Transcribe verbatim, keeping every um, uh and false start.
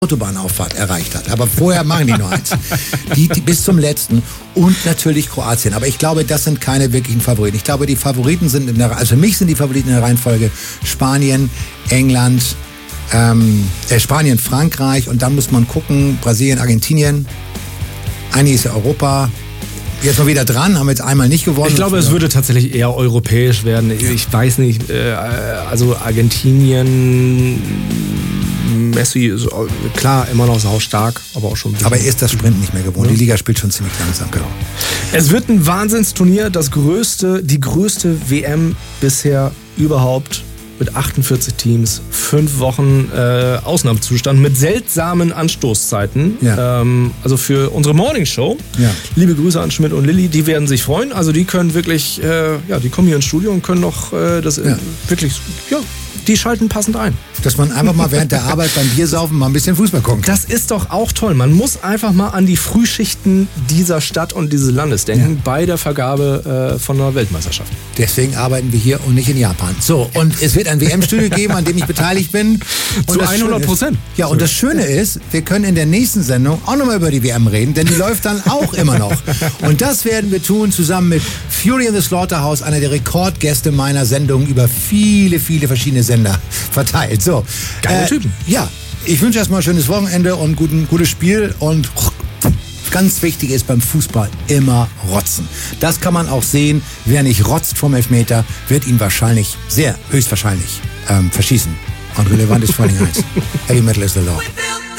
Autobahnauffahrt erreicht hat. Aber vorher machen die nur eins. Die, die bis zum letzten. Und natürlich Kroatien. Aber ich glaube, das sind keine wirklichen Favoriten. Ich glaube, die Favoriten sind in der, also für mich sind die Favoriten in der Reihenfolge Spanien, England, ähm, äh, Spanien, Frankreich und dann muss man gucken, Brasilien, Argentinien. Eigentlich ist ja Europa jetzt mal wieder dran, haben jetzt einmal nicht gewonnen. Ich glaube, es würde tatsächlich eher europäisch werden. Ich weiß nicht, äh, also Argentinien, Messi ist klar immer noch saustark, aber auch schon. Aber er ist das Sprint nicht mehr gewohnt. Die Liga spielt schon ziemlich langsam. Genau. Es wird ein Wahnsinnsturnier, das größte, die größte W M bisher überhaupt. Mit achtundvierzig Teams, fünf Wochen äh, Ausnahmezustand mit seltsamen Anstoßzeiten. Ja. Ähm, also für unsere Morningshow. Ja. Liebe Grüße an Schmidt und Lilly, die werden sich freuen. Also die können wirklich, äh, ja, die kommen hier ins Studio und können noch äh, das Ja. äh, wirklich, ja, die schalten passend ein. Dass man einfach mal während der Arbeit beim Biersaufen mal ein bisschen Fußball gucken kann. Das ist doch auch toll. Man muss einfach mal an die Frühschichten dieser Stadt und dieses Landes denken, Ja. bei der Vergabe äh, von einer Weltmeisterschaft. Deswegen arbeiten wir hier und nicht in Japan. So, und es wird ein W M-Studio geben, an dem ich beteiligt bin. Und Zu das Schöne hundert Prozent. ist- Ja, und das Schöne ist, wir können in der nächsten Sendung auch nochmal über die W M reden, denn die läuft dann auch immer noch. Und das werden wir tun zusammen mit Fury in the Slaughterhouse, einer der Rekordgäste meiner Sendung über viele, viele verschiedene Sender verteilt. So. Geile Typen. Ja, ich wünsche erstmal ein schönes Wochenende und guten, gutes Spiel und ganz wichtig ist beim Fußball immer rotzen. Das kann man auch sehen. Wer nicht rotzt vom Elfmeter, wird ihn wahrscheinlich, sehr höchstwahrscheinlich, ähm, verschießen. Und relevant ist vor allem eins. Heavy Metal is the law.